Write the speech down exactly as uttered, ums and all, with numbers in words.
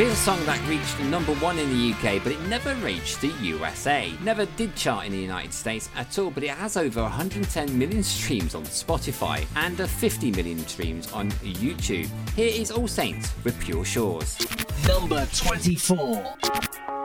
Here's a song that reached number one in the U K, but it never reached the U S A. Never did chart in the United States at all, but it has over one hundred ten million streams on Spotify and fifty million streams on YouTube. Here is All Saints with Pure Shores. Number twenty-four.